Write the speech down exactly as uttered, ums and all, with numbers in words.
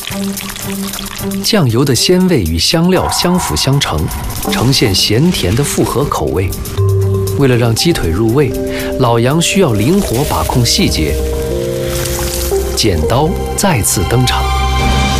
酱油的鲜味与香料相辅相成，呈现咸甜的复合口味。为了让鸡腿入味，老杨需要灵活把控细节。剪刀再次登场。